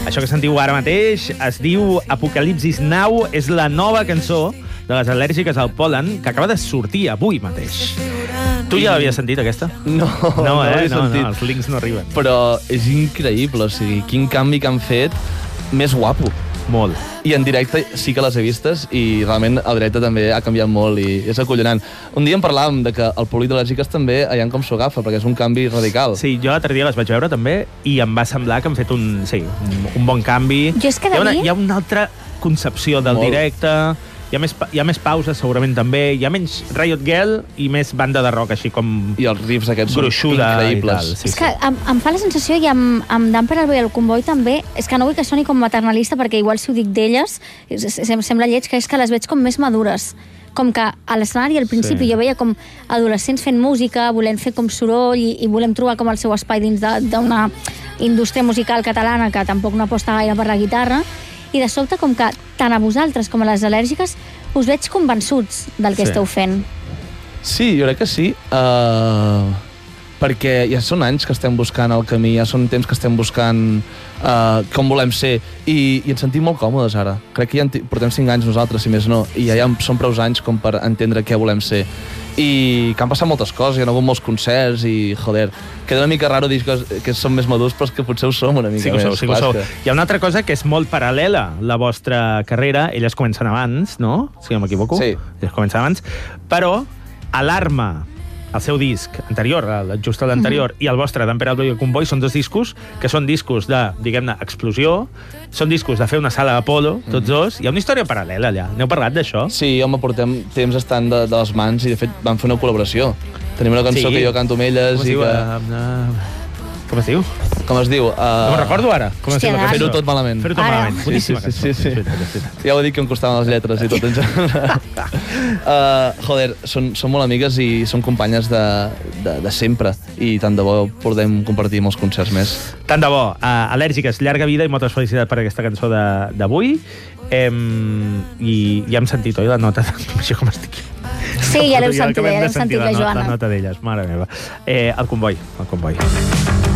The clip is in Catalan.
Això que sentiu ara mateix es diu Apocalipsis Now, és la nova cançó de les al·lèrgiques al pol·len que acaba de sortir avui mateix. Tu ja l'havies sentit, aquesta? No l'he sentit. Els links no arriben. Però és increïble, o sigui, quin canvi que han fet més guapo. Molt. I en directe sí que les he vistes i realment a directe també ha canviat molt i és acollonant. Un dia en parlàvem de que el públic d'al·lèrgiques també allà com s'ho agafa, perquè és un canvi radical. Sí, jo l'altre dia les vaig veure també i em va semblar que han fet un bon canvi. Jo és que Hi ha una altra concepció del directe, hi ha més pauses segurament també, hi ha menys Riot Girl i més banda de rock, així com I els riffs aquests són gruixuda increïbles. Sí, és que em fa la sensació, i amb Damper Albo i el Comboi també, és que no vull que soni com maternalista, perquè igual si ho dic d'elles, sembla lleig, que és que les veig com més madures. Com que a l'escenari al principi jo veia com adolescents fent música, volent fer com soroll i volem trobar com el seu espai dins d'una indústria musical catalana que tampoc no aposta gaire per la guitarra, i de sobte com que tant a vosaltres com a les al·lèrgiques us veig convençuts del que esteu fent. Sí, jo crec que sí, perquè ja són anys que estem buscant el camí, ja són temps que estem buscant com volem ser, i ens sentim molt còmodes ara. Crec que ja portem 5 anys nosaltres, si més no, i ja són prou anys com per entendre què volem ser. I que han passat moltes coses, hi ha hagut molts concerts i, joder, queda una mica raro dir que som més madurs, però és que potser ho som una mica més. Sí que ho sou. Hi ha una altra cosa que és molt paral·lela, la vostra carrera. Elles comencen abans, no? Si no m'equivoco. Sí. Elles comencen abans. Però Alarma, el seu disc anterior, just l'anterior, i el vostre, Damper Albo i el Comboi, són 2 discos que són discos de, diguem-ne, explosió, són discos de fer una sala d'Apolo, tots dos. Hi ha una història paral·lela allà. N'heu parlat d'això? Sí, home, portem temps estant de les mans i, de fet, vam fer una col·laboració. Tenim una cançó que jo canto amb elles i que... Com es diu? Com es diu? No me'n recordo ara. Fer-ho tot malament. Fer-ho tot malament. Boníssima cançó. Sí. Ja ho dic que em costaven les lletres i tot en general. Joder, són molt amigues i són companyes de sempre. I tant de bo podem compartir molts concerts més. Tant de bo. Al·lèrgiques, llarga vida i moltes felicitats per aquesta cançó d'avui. I ja hem sentit, oi, la nota d'això com estic. Sí, ja l'heu sentit, la Joana. La nota d'elles, mare meva. El Comboi.